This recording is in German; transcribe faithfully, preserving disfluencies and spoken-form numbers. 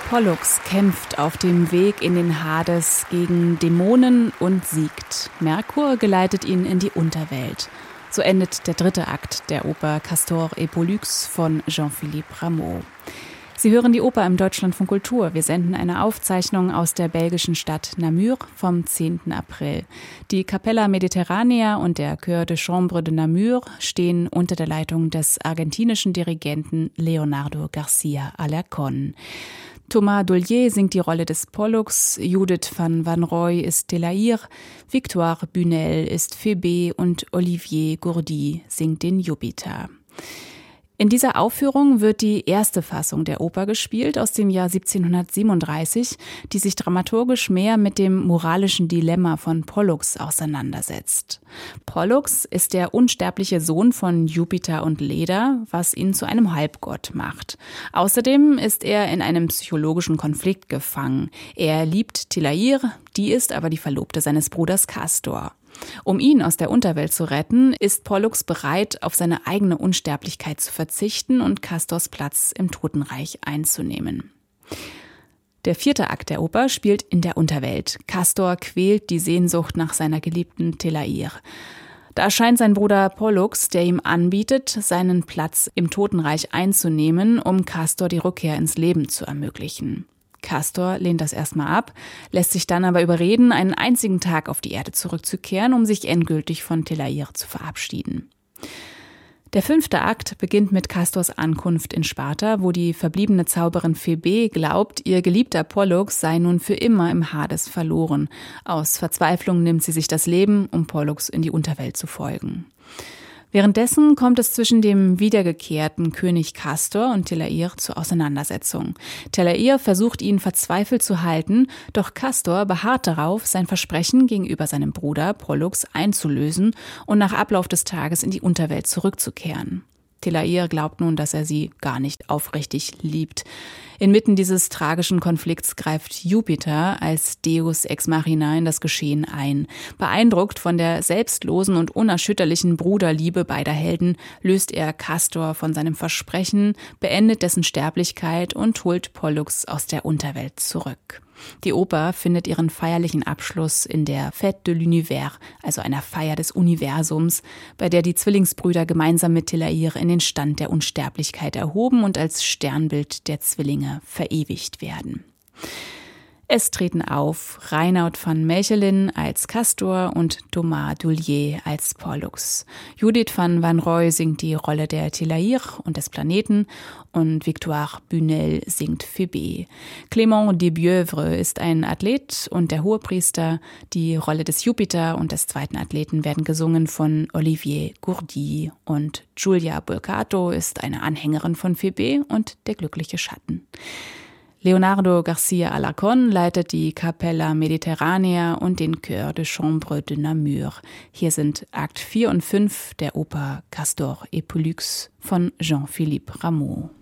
Pollux kämpft auf dem Weg in den Hades gegen Dämonen und siegt. Merkur geleitet ihn in die Unterwelt. So endet der dritte Akt der Oper Castor et Pollux von Jean-Philippe Rameau. Sie hören die Oper im Deutschlandfunk Kultur. Wir senden eine Aufzeichnung aus der belgischen Stadt Namur vom zehnten April. Die Capella Mediterranea und der Chœur de Chambre de Namur stehen unter der Leitung des argentinischen Dirigenten Leonardo García Alarcón. Thomas Dollier singt die Rolle des Pollux, Judith van Wanrooy ist Telaïr, Victoire Bunel ist Phébé und Olivier Gourdy singt den Jupiter. In dieser Aufführung wird die erste Fassung der Oper gespielt aus dem Jahr siebzehnhundertsiebenunddreißig, die sich dramaturgisch mehr mit dem moralischen Dilemma von Pollux auseinandersetzt. Pollux ist der unsterbliche Sohn von Jupiter und Leda, was ihn zu einem Halbgott macht. Außerdem ist er in einem psychologischen Konflikt gefangen. Er liebt Telaïr, die ist aber die Verlobte seines Bruders Castor. Um ihn aus der Unterwelt zu retten, ist Pollux bereit, auf seine eigene Unsterblichkeit zu verzichten und Castors Platz im Totenreich einzunehmen. Der vierte Akt der Oper spielt in der Unterwelt. Castor quält die Sehnsucht nach seiner geliebten Telaïr. Da erscheint sein Bruder Pollux, der ihm anbietet, seinen Platz im Totenreich einzunehmen, um Castor die Rückkehr ins Leben zu ermöglichen. Castor lehnt das erstmal ab, lässt sich dann aber überreden, einen einzigen Tag auf die Erde zurückzukehren, um sich endgültig von Telaïr zu verabschieden. Der fünfte Akt beginnt mit Castors Ankunft in Sparta, wo die verbliebene Zauberin Phébé glaubt, ihr geliebter Pollux sei nun für immer im Hades verloren. Aus Verzweiflung nimmt sie sich das Leben, um Pollux in die Unterwelt zu folgen. Währenddessen kommt es zwischen dem wiedergekehrten König Castor und Telaïr zur Auseinandersetzung. Telaïr versucht ihn verzweifelt zu halten, doch Castor beharrt darauf, sein Versprechen gegenüber seinem Bruder Pollux einzulösen und nach Ablauf des Tages in die Unterwelt zurückzukehren. Telaïr glaubt nun, dass er sie gar nicht aufrichtig liebt. Inmitten dieses tragischen Konflikts greift Jupiter als Deus ex machina in das Geschehen ein. Beeindruckt von der selbstlosen und unerschütterlichen Bruderliebe beider Helden löst er Castor von seinem Versprechen, beendet dessen Sterblichkeit und holt Pollux aus der Unterwelt zurück. Die Oper findet ihren feierlichen Abschluss in der Fête de l'Univers, also einer Feier des Universums, bei der die Zwillingsbrüder gemeinsam mit Telaïr in den Stand der Unsterblichkeit erhoben und als Sternbild der Zwillinge verewigt werden. Es treten auf Reinoud van Mechelen als Castor und Thomas Dollier als Pollux. Judith van Wanrooy singt die Rolle der Telaïr und des Planeten und Victoire Bunel singt Phébé. Clément de Bieuvre ist ein Athlet und der Hohepriester. Die Rolle des Jupiter und des zweiten Athleten werden gesungen von Olivier Gourdy und Giulia Burcato ist eine Anhängerin von Phébé und der glückliche Schatten. Leonardo García Alarcón leitet die Capella Mediterranea und den Chœur de Chambre de Namur. Hier sind Akt vier und fünf der Oper Castor et Pollux von Jean-Philippe Rameau.